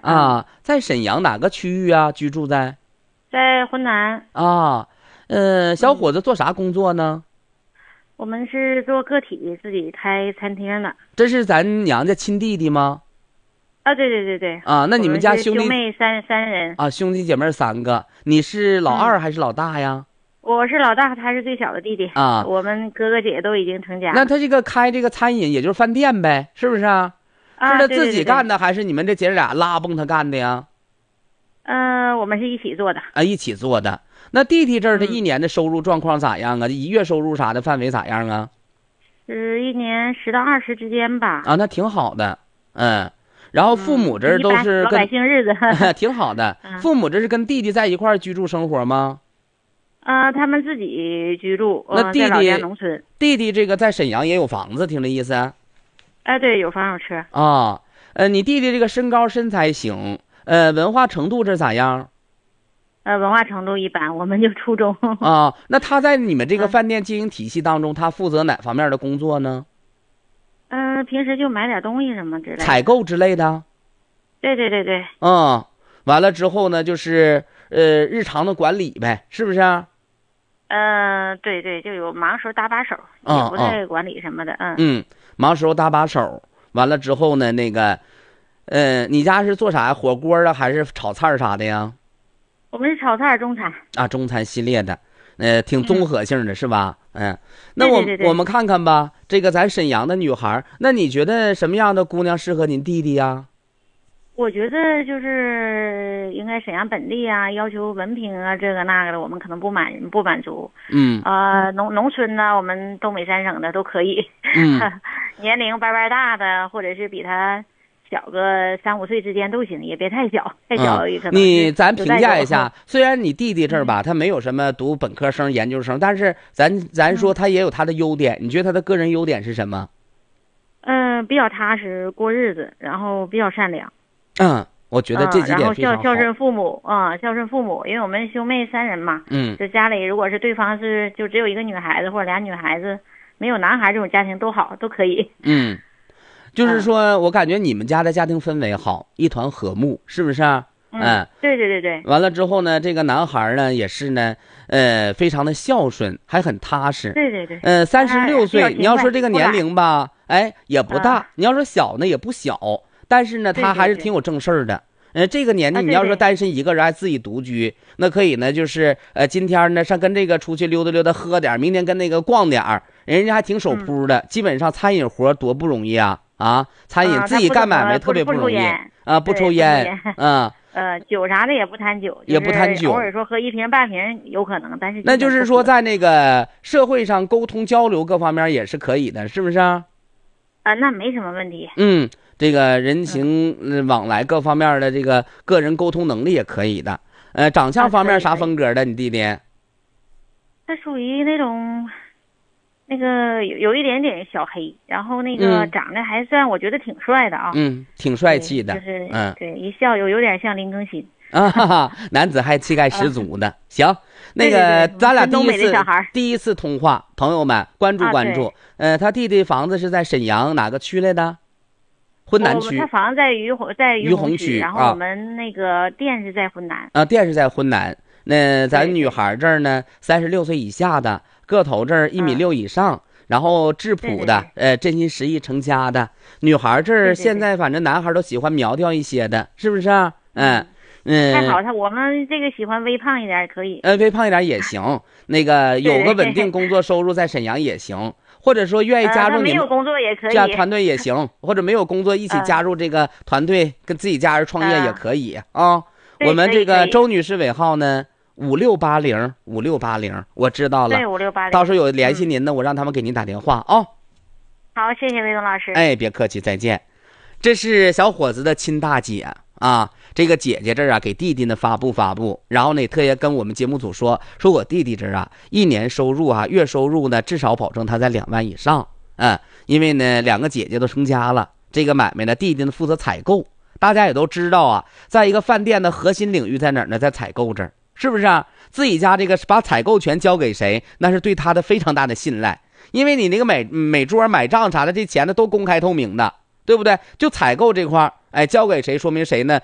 啊，在沈阳哪个区域啊？居住在？ 在浑南啊。小伙子做啥工作呢？ 我们是做个体，自己开餐厅的。 这是咱娘家亲弟弟吗？ 啊，对对对对。 啊，那你们家兄妹三人啊？兄弟姐妹3个，你是老二还是老大呀？ 我是老大，他是最小的弟弟啊。 我们哥哥姐姐都已经成家了。 那他这个开这个餐饮，也就是饭店呗，是不是啊？是他自己干的，还是你们这姐俩拉帮他干的呀？ 我们是一起做的。 啊，一起做的。那弟弟这儿他一年的收入状况咋样啊？一月收入啥的范围咋样啊？ 是一年10到20之间吧。 啊，那挺好的。然后父母这儿都是老百姓日子挺好的。父母这是跟弟弟在一块儿居住生活吗？ 他们自己居住。 那弟弟在老家农村。 弟弟这个在沈阳也有房子，听这意思啊？ 对，有房有车。 啊。你弟弟这个身高身材行，文化程度这咋样？ 文化程度一般，我们就初中。 啊，那他在你们这个饭店经营体系当中，他负责哪方面的工作呢？ 平时就买点东西什么之类的， 采购之类的。 对对对对。 完了之后呢，就是日常的管理呗，是不是？ 对对，就有忙时候搭把手，也不太管理什么的。 忙时候搭把手。完了之后呢，那个，你家是做啥？火锅啊，还是炒菜啥的呀？ 我们是炒菜中餐。 啊，中餐系列的，挺综合性的，是吧？那对我们看看吧，这个咱沈阳的女孩，那你觉得什么样的姑娘适合您弟弟呀？ 我觉得就是应该沈阳本地啊，要求文凭啊，这个那个的，我们可能不满足。农村呢，我们东北3省的都可以。年龄般大的，或者是比他小个3、5岁之间都行，也别太小，太小也可能。 咱评价一下，虽然你弟弟这儿吧，他没有什么读本科生、研究生，但是咱说他也有他的优点。你觉得他的个人优点是什么？ 比较踏实，过日子，然后比较善良。 我觉得这几点非常好。 然后孝顺父母孝顺父母，因为我们兄妹3人嘛。就家里如果是对方是就只有一个女孩子或者俩女孩子，没有男孩，这种家庭都好，都可以。 就是说我感觉你们家的家庭氛围好，一团和睦，是不是？ 对对对对。 完了之后呢，这个男孩呢也是呢，非常的孝顺，还很踏实。 对对对。 36岁，你要说这个年龄吧，也不大。你要说小呢，也不小。但是呢，他还是挺有正事儿的。这个年纪，你要说单身一个人还自己独居，那可以呢，就是今天呢上跟这个出去溜达溜达喝点，明天跟那个逛点儿，人家还挺守铺的。基本上餐饮活多不容易啊！餐饮自己干买卖特别不容易啊，不抽烟酒啥的也不贪酒， 也不贪酒， 偶尔说喝1瓶半瓶有可能，但是那就是说在那个社会上沟通交流各方面也是可以的，是不是？ 那没什么问题。 这个人情往来各方面的这个个人沟通能力也可以的。长相方面啥风格的？你弟弟？ 他属于那种，那个有一点点小黑，然后那个长得还算我觉得挺帅的啊。 挺帅气的。 就是对，一笑有点像林更新男子汉气概十足的。行，那个咱俩第一次通话，朋友们关注。他弟弟房子是在沈阳哪个区来的？浑南区。 他房子在于洪区， 然后我们那个店是在浑南。 店是在浑南。那咱女孩这儿呢，36岁以下的，个头这儿1.6米以上，然后质朴的，真心实意成家的。女孩这儿现在反正男孩都喜欢苗条一些的，是不是？ 太好，我们这个喜欢微胖一点可以。 微胖一点也行。那个有个稳定工作收入在沈阳也行。或者说愿意加入你们没有工作也可以团队也行，或者没有工作一起加入这个团队，跟自己家人创业也可以我们这个周女士尾号呢5680，我知道了。 对，5680。 到时候有联系您的，我让他们给您打电话好，谢谢魏东老师。 别客气，再见。这是小伙子的亲大姐这个姐姐这儿给弟弟呢发布，然后呢特别跟我们节目组说我弟弟这儿一年收入月收入呢至少保证他在2万以上。因为呢2个姐姐都成家了，这个买卖呢弟弟呢负责采购。大家也都知道在一个饭店的核心领域在哪儿呢？在采购这儿，是不是自己家这个把采购权交给谁，那是对他的非常大的信赖。因为你那个每桌买账啥的，这钱呢都公开透明的，对不对？就采购这块交给谁，说明谁呢